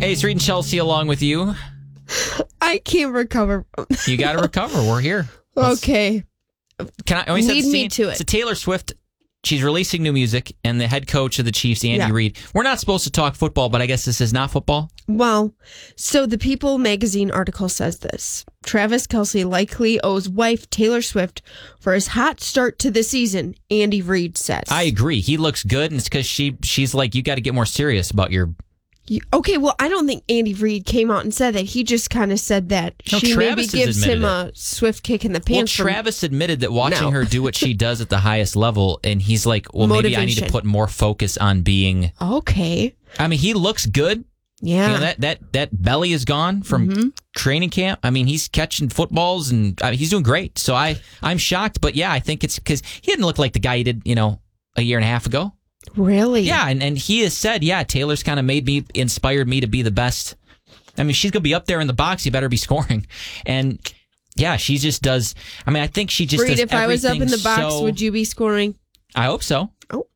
Hey, it's Reed and Chelsea along with you. I can't recover. You got to recover. We're here. Okay. Can I Lead me to it. So Taylor Swift, she's releasing new music, and the head coach of the Chiefs, Andy Reid. We're not supposed to talk football, but I guess this is not football. Well, so the People magazine article says this. Travis Kelce likely owes wife Taylor Swift for his hot start to the season, Andy Reid says. I agree. He looks good, and it's because she's like, you got to get more serious about your... Okay, well, I don't think Andy Reid came out and said that. He just kind of said that she Travis maybe gives him it. a Swift kick in the pants. Well, Travis admitted that watching her do what she does at the highest level, and he's like, well, maybe I need to put more focus on being... Okay. I mean, he looks good. Yeah. You know, that belly is gone from training camp. I mean, he's catching footballs, and he's doing great. So I'm shocked, but yeah, I think it's because he didn't look like the guy he did, a year and a half ago. Really? Yeah, and he has said, Taylor's kind of inspired me to be the best. I mean, she's going to be up there in the box. You better be scoring. And yeah, she just does. I mean, I think she just Reed, does if I was up in the box, would you be scoring? I hope so. Oh.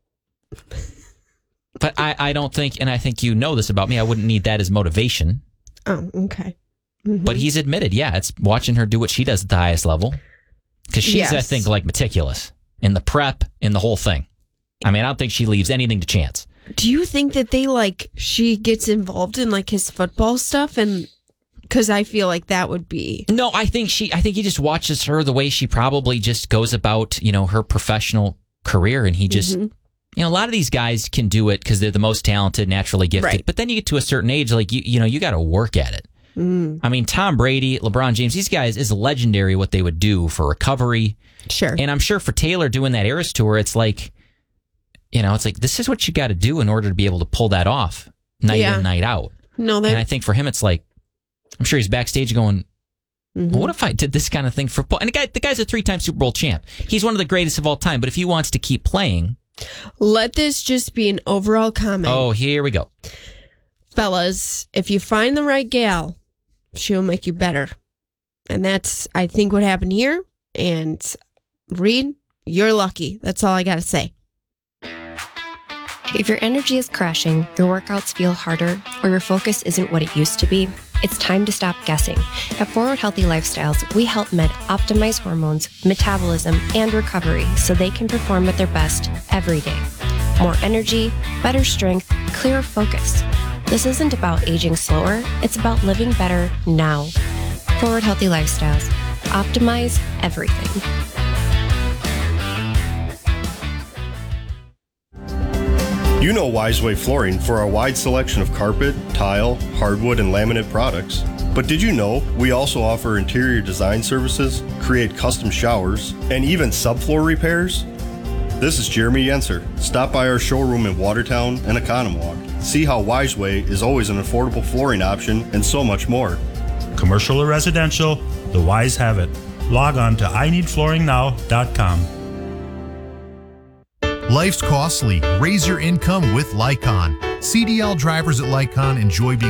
But I don't think, and I think you know this about me, I wouldn't need that as motivation. Oh, okay. Mm-hmm. But he's admitted, it's watching her do what she does at the highest level. Because she's, I think, like meticulous in the prep, in the whole thing. I mean, I don't think she leaves anything to chance. Do you think that she gets involved in his football stuff? And because I feel like that would be... No, I think he just watches her the way she probably just goes about, her professional career. And he just, a lot of these guys can do it because they're the most talented, naturally gifted. Right. But then you get to a certain age, you got to work at it. I mean, Tom Brady, LeBron James, these guys is legendary what they would do for recovery. Sure. And I'm sure for Taylor doing that Eras tour, it's like... it's like, this is what you got to do in order to be able to pull that off night in, night out. No, and I think for him, it's like, I'm sure he's backstage going, well, what if I did this kind of thing for Paul? And the guy's a 3-time Super Bowl champ. He's one of the greatest of all time. But if he wants to keep playing. Let this just be an overall comment. Oh, here we go. Fellas, if you find the right gal, she'll make you better. And that's, I think, what happened here. And Reed, you're lucky. That's all I got to say. If your energy is crashing, your workouts feel harder, or your focus isn't what it used to be, it's time to stop guessing. At Forward Healthy Lifestyles, we help men optimize hormones, metabolism, and recovery so they can perform at their best every day. More energy, better strength, clearer focus. This isn't about aging slower, it's about living better now. Forward Healthy Lifestyles. Optimize everything. You know Wiseway Flooring for our wide selection of carpet, tile, hardwood, and laminate products. But did you know we also offer interior design services, create custom showers, and even subfloor repairs? This is Jeremy Yenser. Stop by our showroom in Watertown and Economwalk. See how Wiseway is always an affordable flooring option and so much more. Commercial or residential, the Wise have it. Log on to ineedflooringnow.com. Life's costly. Raise your income with Lycon. CDL drivers at Lycon enjoy being